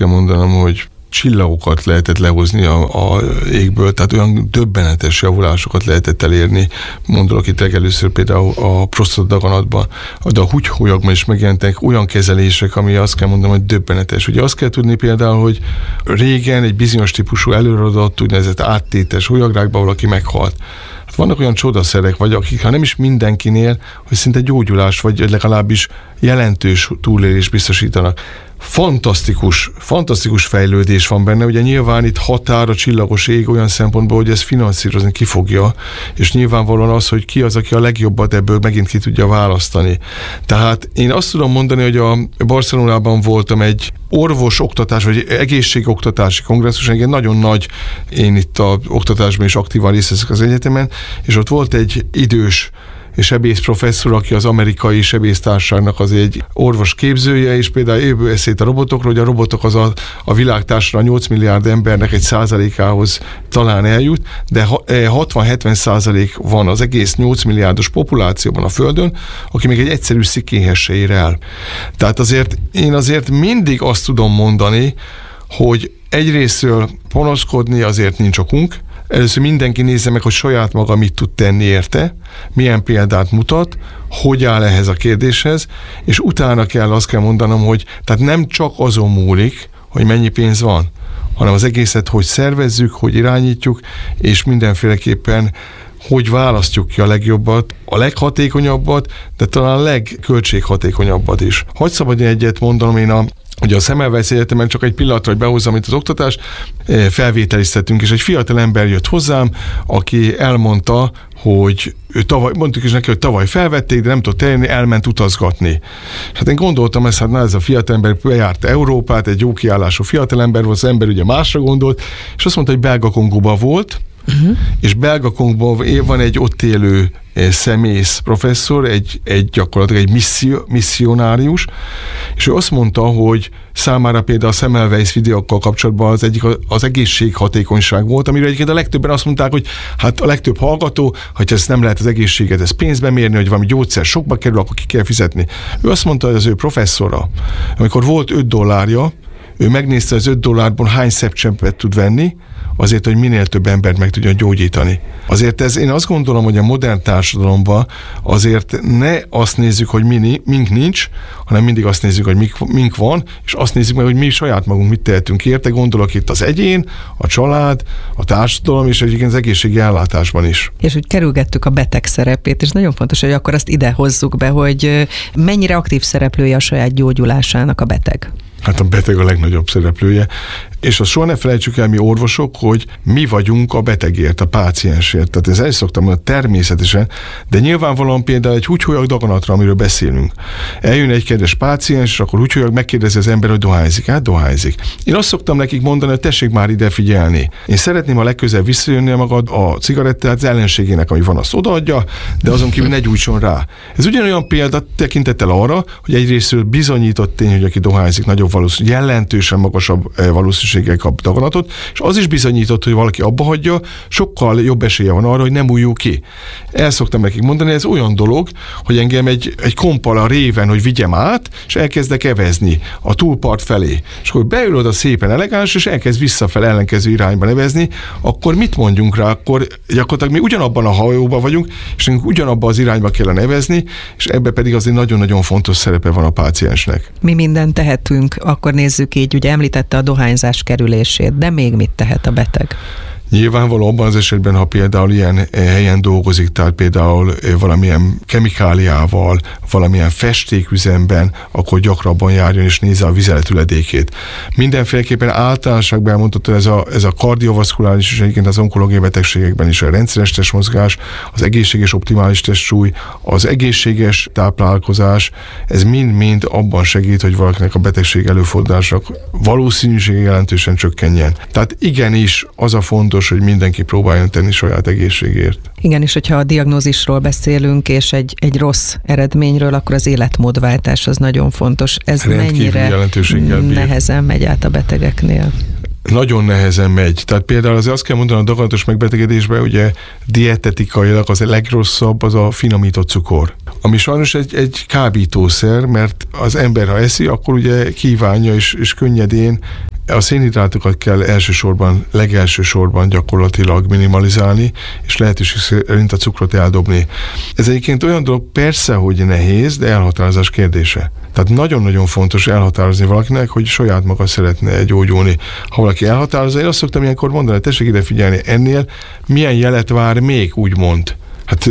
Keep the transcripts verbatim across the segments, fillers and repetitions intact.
kell mondanom, hogy csillagokat lehetett lehozni a, a égből, tehát olyan döbbenetes javulásokat lehetett elérni. Mondok itt legelőször például a prosztatadaganatban, de a húgyhólyagban is megjelentek olyan kezelések, ami azt kell mondanom, hogy döbbenetes. Ugye azt kell tudni például, hogy régen egy bizonyos típusú előadott úgynevezett áttétes hólyagrákban valaki meghalt. Vannak olyan csodaszerek, vagy akik, ha nem is mindenkinél, hogy szinte gyógyulás, vagy legalábbis jelentős túlélés biztosítanak. Fantasztikus, fantasztikus fejlődés van benne, ugye nyilván itt határ a csillagos ég olyan szempontból, hogy ez finanszírozni ki fogja, és nyilvánvalóan az, hogy ki az, aki a legjobbat ebből megint ki tudja választani. Tehát én azt tudom mondani, hogy a Barcelonában voltam egy orvos oktatás, vagy egészségoktatási kongresszus, egy nagyon nagy, én itt az oktatásban is aktívan részt veszek az egyetemen, és ott volt egy idős sebész professzor, aki az amerikai sebésztársaságnak az egy orvos képzője, és például ő beszélt a robotokról, hogy a robotok az a, a világtársra nyolc milliárd embernek egy százalékához talán eljut, de hatvan-hetven százalék van az egész nyolc milliárdos populációban a Földön, aki még egy egyszerű szikéhez se ér el. Tehát azért én azért mindig azt tudom mondani, hogy egyrésztről panaszkodni azért nincs okunk. Először mindenki nézze meg, hogy saját maga mit tud tenni érte, milyen példát mutat, hogy áll ehhez a kérdéshez, és utána kell azt kell mondanom, hogy tehát nem csak azon múlik, hogy mennyi pénz van, hanem az egészet, hogy szervezzük, hogy irányítjuk, és mindenféleképpen hogy választjuk ki a legjobbat, a leghatékonyabbat, de talán a legköltséghatékonyabbat is. Hogy szabad egyet mondanom, én a Ugye a Semmelweis Egyetemen csak egy pillanatra, hogy behozzam itt az oktatást, felvételiztettünk, és egy fiatal ember jött hozzám, aki elmondta, hogy ő tavaly, mondtuk is neki, hogy tavaly felvették, de nem tudott eljönni, elment utazgatni. Hát én gondoltam ezt, hát na, ez a fiatalember bejárt Európát, egy jó kiállású fiatalember volt, az ember ugye másra gondolt, és azt mondta, hogy Belga-Kongóban volt, uh-huh. és Belga-Kongóban van egy ott élő szemész professzor, egy, egy gyakorlatilag egy misszió, misszionárius, és ő azt mondta, hogy számára például a Semmelweis videókkal kapcsolatban az egyik az egészséghatékonyság volt, amire egyébként a legtöbben azt mondták, hogy hát a legtöbb hallgató, hogy ezt nem lehet az egészséget, ezt pénzben mérni, hogy valami gyógyszer sokba kerül, akkor ki kell fizetni. Ő azt mondta, hogy az ő professzora, amikor volt öt dollárja, ő megnézte az öt dollárból hány szepcseppet tud venni, azért, hogy minél több embert meg tudjon gyógyítani. Azért ez, én azt gondolom, hogy a modern társadalomban azért ne azt nézzük, hogy mi, mink nincs, hanem mindig azt nézzük, hogy mink, mink van, és azt nézzük meg, hogy mi saját magunk mit tehetünk érte. Gondolok itt az egyén, a család, a társadalom, és egyébként az egészségi ellátásban is. És úgy kerülgettük a beteg szerepét, és nagyon fontos, hogy akkor azt ide hozzuk be, hogy mennyire aktív szereplője a saját gyógyulásának a beteg. Hát a beteg a legnagyobb szereplője. És azt soha ne felejtsük el mi orvosok, hogy mi vagyunk a betegért, a páciensért. Tehát ez el szoktam mondani természetesen, de nyilvánvalóan például egy húgyhólyag daganatra, amiről beszélünk. Eljön egy kedves páciens, és akkor húgyhólyag megkérdezi az ember, hogy dohányzik. Hát dohányzik. Én azt szoktam nekik mondani, hogy tessék már ide figyelni. Én szeretném a legközelebb visszajönni magad a cigarettát az ellenségének, ami van, azt odaadja, de azon kívül ne gyújtson rá. Ez ugyanolyan példa tekintettel arra, hogy egyrészt bizonyított tény, hogy aki dohányzik, nagyobb valószínűség, jelentősen magasabb valószínűséggel kap daganatot, és az is bizonyított, hogy valaki abba hagyja, sokkal jobb esélye van arra, hogy nem újul ki. El szoktam nekik mondani, ez olyan dolog, hogy engem egy, egy kompal a réven, hogy vigyem át, és elkezdek evezni a túlpart felé. És akkor beül oda szépen elegáns, és elkezd visszafelé ellenkező irányba evezni, akkor mit mondjunk rá? Akkor gyakorlatilag mi ugyanabban a hajóban vagyunk, és ugyanabban az irányba kellene evezni, és ebbe pedig azért nagyon-nagyon fontos szerepe van a páciensnek. Mi mindent tehetünk, akkor nézzük így, ugye említette a dohányzás kerülését, de még mit tehet a beteg? Nyilvánvaló abban az esetben, ha például ilyen helyen dolgozik, tehát például valamilyen kemikáliával, valamilyen festéküzemben, akkor gyakrabban járjon és nézze a vizeletüledékét. Mindenféleképpen általánosságban elmondható, ez a, ez a kardiovaszkuláris és egyébként az onkológiai betegségekben is a rendszeres testmozgás, az egészséges optimális testsúly, az egészséges táplálkozás, ez mind-mind abban segít, hogy valakinek a betegség előfordulásának valószínűsége jelentősen csökkenjen. Tehát igenis az a fontos, hogy mindenki próbáljon tenni saját egészségért. Igen, és hogyha a diagnózisról beszélünk, és egy, egy rossz eredményről, akkor az életmódváltás az nagyon fontos. Ez mennyire nehezen megy át a betegeknél? Nagyon nehezen megy. Tehát például azért azt kell mondani, a daganatos megbetegedésben ugye dietetikailag az a legrosszabb az a finomított cukor. Ami sajnos egy, egy kábítószer, mert az ember, ha eszi, akkor ugye kívánja és, és könnyedén A szénhidrátokat kell elsősorban, legelsősorban gyakorlatilag minimalizálni, és lehetőség szerint a cukrot eldobni. Ez egyébként olyan dolog, persze, hogy nehéz, de elhatározás kérdése. Tehát nagyon-nagyon fontos elhatározni valakinek, hogy saját maga szeretne gyógyulni. Ha valaki elhatározza, én azt szoktam ilyenkor mondani, tessék ide figyelni, ennél milyen jelet vár még, úgymond. Hát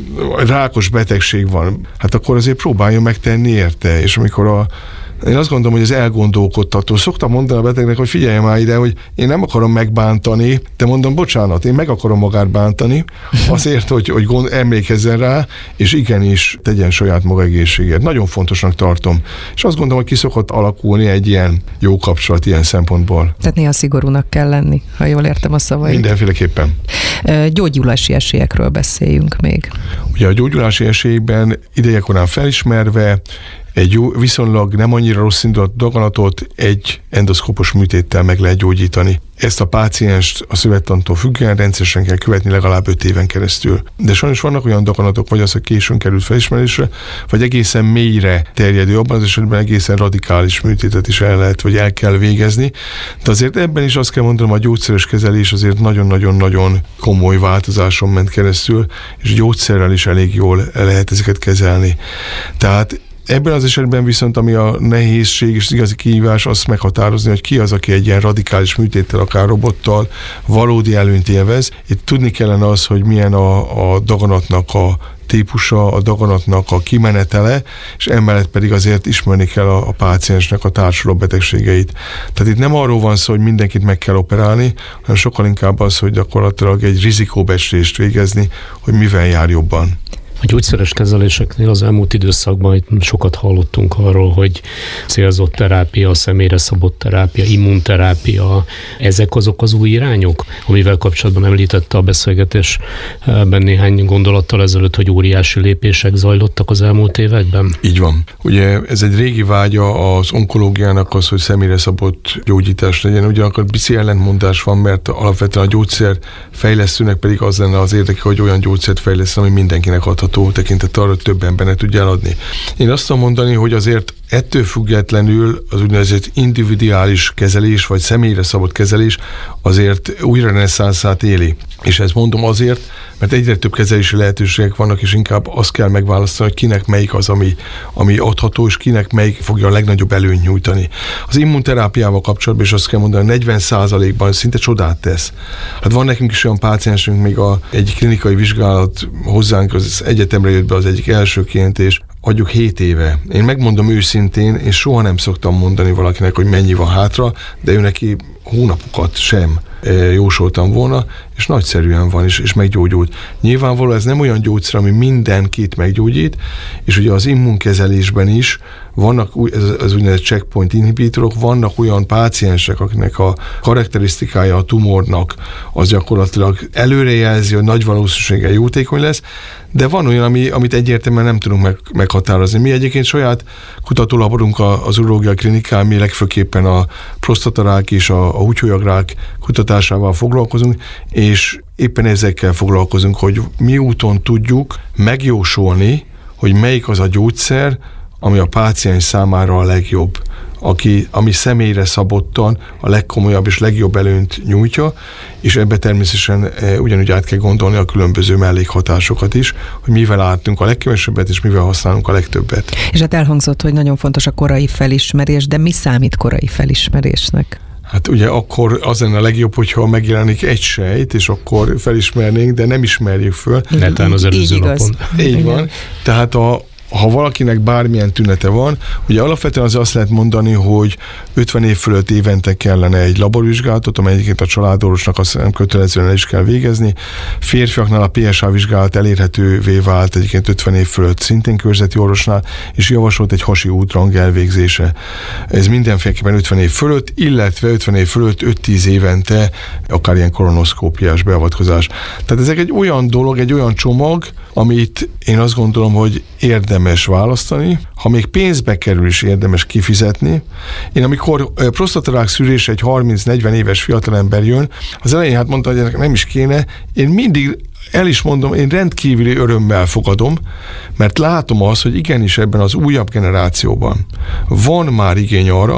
rákos betegség van, hát akkor azért próbáljon megtenni érte, és amikor a Én azt gondolom, hogy ez elgondolkodtató. Szoktam mondani a betegnek, hogy figyelj már ide, hogy én nem akarom megbántani, de mondom, bocsánat, én meg akarom magát bántani, azért, hogy, hogy gond, emlékezzen rá, és igenis tegyen saját maga egészségért. Nagyon fontosnak tartom. És azt gondolom, hogy ki szokott alakulni egy ilyen jó kapcsolat ilyen szempontból. Tehát néha szigorúnak kell lenni, ha jól értem a szavait. Mindenféleképpen. Gyógyulási esélyekről beszéljünk még. Ugye a gyógyulási esélyben idejekorán felismerve egy jó, viszonylag nem annyira rossz indulatú daganatot egy endoszkópos műtéttel meg lehet gyógyítani. Ezt a pácienst a szövettantól függően rendszeresen kell követni legalább öt éven keresztül. De sajnos vannak olyan daganatok, vagy az, hogy későn került felismerésre, vagy egészen mélyre terjedő, abban az esetben egészen radikális műtétet is el lehet, vagy el kell végezni. De azért ebben is azt kell mondanom, a gyógyszeres kezelés azért nagyon-nagyon-nagyon komoly változáson ment keresztül, és gyógyszerrel is elég jól lehet ezeket kezelni. Tehát ebben az esetben viszont, ami a nehézség és igazi kihívás, azt meghatározni, hogy ki az, aki egy ilyen radikális műtéttel, akár robottal valódi előnyt élvez. Itt tudni kellene az, hogy milyen a, a daganatnak a típusa, a daganatnak a kimenetele, és emellett pedig azért ismerni kell a, a páciensnek a társuló betegségeit. Tehát itt nem arról van szó, hogy mindenkit meg kell operálni, hanem sokkal inkább az, hogy gyakorlatilag egy rizikóbecslést végezni, hogy mivel jár jobban. A gyógyszeres kezeléseknél az elmúlt időszakban itt sokat hallottunk arról, hogy célzott terápia, személyre szabott terápia, immunterápia, ezek azok az új irányok, amivel kapcsolatban említette a beszélgetésben néhány gondolattal ezelőtt, hogy óriási lépések zajlottak az elmúlt években? Így van. Ugye ez egy régi vágya az onkológiának az, hogy személyre szabott gyógyítás legyen. Ugyanakkor bici ellentmondás van, mert alapvetően a gyógyszer fejlesztőnek pedig az lenne az érdeke, hogy olyan gyógyszert fejleszten, ami mindenkinek adható, tekintettel arra, hogy több embernek tudja eladni. Én azt tudom mondani, hogy azért ettől függetlenül az úgynevezett individuális kezelés, vagy személyre szabott kezelés azért újra reneszánszát éli. És ezt mondom azért, mert egyre több kezelési lehetőségek vannak, és inkább azt kell megválasztani, hogy kinek melyik az, ami, ami adható, és kinek melyik fogja a legnagyobb előnyt nyújtani. Az immunterápiával kapcsolatban is azt kell mondani, hogy negyven százalékban szinte csodát tesz. Hát van nekünk is olyan páciensünk, még a, egy klinikai vizsgálat hozzánk az egyetemre jött be az egyik elsőként, és adjuk hét éve. Én megmondom őszintén, és soha nem szoktam mondani valakinek, hogy mennyi van hátra, de ő neki hónapokat sem jósoltam volna, és nagyszerűen van, és, és meggyógyult. Nyilvánvalóan ez nem olyan gyógyszer, ami mindenkit meggyógyít, és ugye az immunkezelésben is vannak, ez az úgynevezett checkpoint inhibitorok, vannak olyan páciensek, akiknek a karakterisztikája a tumornak az gyakorlatilag előrejelzi, hogy nagy valószínűséggel jótékony lesz, de van olyan, ami, amit egyértelműen nem tudunk meg, meghatározni. Mi egyébként saját kutatólaborunk az urológia klinikán, mi legfőképpen a prostatarák és a, a húgyhólyagrák kutatásával foglalkozunk, és éppen ezekkel foglalkozunk, hogy mi úton tudjuk megjósolni, hogy melyik az a gyógyszer, ami a páciens számára a legjobb, aki, ami személyre szabottan a legkomolyabb és legjobb előnyt nyújtja, és ebbe természetesen e, ugyanúgy át kell gondolni a különböző mellékhatásokat is, hogy mivel álltunk a legkevesebbet, és mivel használunk a legtöbbet. És hát elhangzott, hogy nagyon fontos a korai felismerés, de mi számít korai felismerésnek? Hát ugye akkor az lenne a legjobb, hogyha megjelenik egy sejt, és akkor felismernénk, de nem ismerjük föl. Netán az előző napon. Így van. Tehát a ha valakinek bármilyen tünete van, ugye alapvetően az azt lehet mondani, hogy ötven év fölött évente kellene egy laborvizsgálatot, amely egyébként a családorvosnak azt nem kötelezően el is kell végezni. Férfiaknál a pé es á vizsgálat elérhetővé vált egyébként ötven év fölött szintén körzeti orvosnál, és javasolt egy hasi útrang elvégzése. Ez mindenféleképpen ötven év fölött, illetve ötven év fölött öt-tíz évente akár ilyen kolonoszkópiás beavatkozás. Tehát ezek egy olyan dolog, egy olyan csomag, amit én azt gondolom, hogy érdemes választani, ha még pénzbe kerül is érdemes kifizetni. Én amikor prostatarák szűrés egy harminc-negyven éves fiatalember jön, az elején hát mondta, hogy ennek nem is kéne, én mindig el is mondom, én rendkívüli örömmel fogadom, mert látom azt, hogy igenis ebben az újabb generációban van már igény arra,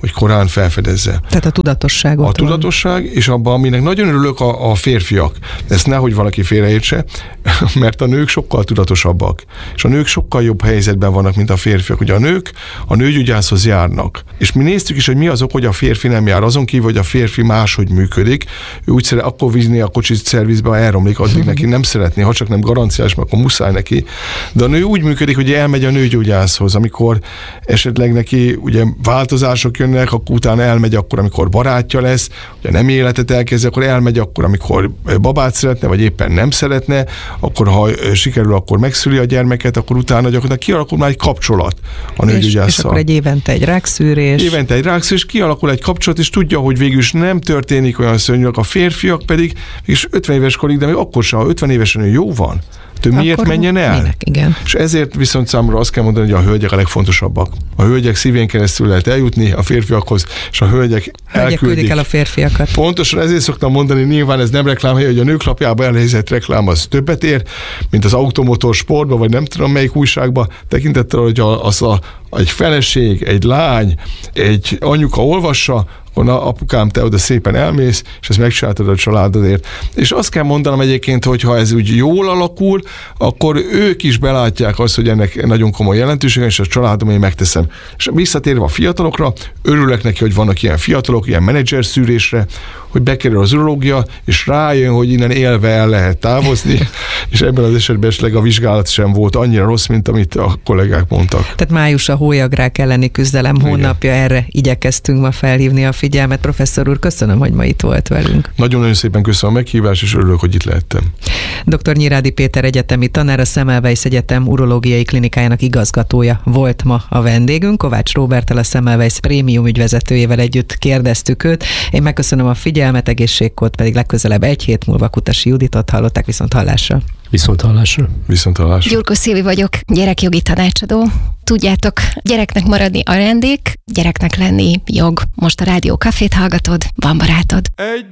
hogy korán felfedezze. Tehát a tudatosságot. A tudatosság, és abban, aminek nagyon örülök, a, a férfiak. Ezt nehogy valaki félreértse, mert a nők sokkal tudatosabbak. És a nők sokkal jobb helyzetben vannak, mint a férfiak. Ugye a nők a nőgyógyászhoz járnak. És mi néztük is, hogy mi az ok, hogy a férfi nem jár. Azon kívül, hogy a férfi máshogy működik. Ő úgy szeret, akkor vinni a kocsit szervizbe, ha elromlik, addig neki nem szeretné, ha csak nem garanciás, akkor muszáj neki. De a nő úgy működik, hogy elmegy a nőgyógyászhoz, amikor esetleg neki ugye változások jönnek, akkor utána elmegy akkor, amikor barátja lesz, ugye nem életet elkezd, akkor elmegy akkor, amikor babát szeretne, vagy éppen nem szeretne, akkor ha sikerül, akkor megszüli a gyermeket, akkor utána gyakorlatilag kialakul már egy kapcsolat a nőgyógyásszal. És, és akkor egy évente egy rákszűrés. Évente egy rákszűrés, kialakul egy kapcsolat, és tudja, hogy végül is nem történik olyan szörnyű, a férfiak pedig, és ötven éves korig, de még akkor sem, ha ötven évesen ő jó van, ő miért akkor menjen el? Minek, igen. És ezért viszont számomra azt kell mondani, hogy a hölgyek a legfontosabbak. A hölgyek szívén keresztül lehet eljutni a férfiakhoz, és a hölgyek elküldik. Küldik el a férfiakat. Pontosan ezért szoktam mondani, nyilván ez nem reklámhely, hogy a nők lapjába elhelyezett reklám az többet ér, mint az automotor sportba, vagy nem tudom melyik újságba, tekintettel, hogy az a, egy feleség, egy lány, egy anyuka olvassa, akkor na, apukám, te oda szépen elmész, és ezt megcsináltad a családodért. És azt kell mondanom egyébként, hogy ha ez úgy jól alakul, akkor ők is belátják azt, hogy ennek nagyon komoly jelentősége, és a családom én megteszem. És visszatérve a fiatalokra, örülök neki, hogy vannak ilyen fiatalok, ilyen menedzser szűrésre, hogy bekerül az urológia, és rájön, hogy innen élve el lehet távozni, és ebben az esetben esetleg a vizsgálat sem volt annyira rossz, mint amit a kollégák mondtak. Tehát május a hólyagrák elleni küzdelem hónapja, erre igyekeztünk ma felhívni a figyelmet. Professzor úr, köszönöm, hogy ma itt volt velünk. Nagyon-nagyon szépen köszönöm a meghívást, és örülök, hogy itt lehettem. dr. Nyírádi Péter egyetemi tanár, a Semmelweis Egyetem urológiai klinikájának igazgatója volt ma a vendégünk. Kovács Róberttel, a Semmelweis prémium ügyvezetőjével együtt kérdeztük őt. Én megköszönöm a figyelmet, egészségkód pedig legközelebb egy hét múlva Kutasi Juditot hallották. Viszont hallásra. Viszont hallásra. Viszont hallásra. Gyurkó Szilvi vagyok, gyerekjogi tanácsadó. Tudjátok, gyereknek maradni ajándék, gyereknek lenni jog. Most a Rádió Kafét hallgatod, van barátod. Egy